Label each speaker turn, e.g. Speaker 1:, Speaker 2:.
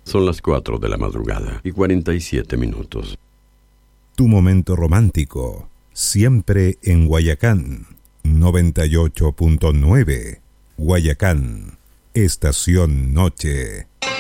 Speaker 1: Son las 4 de la madrugada y 47 minutos.
Speaker 2: Tu momento romántico, siempre en Guayacán, 98.9. Guayacán, Estación Noche.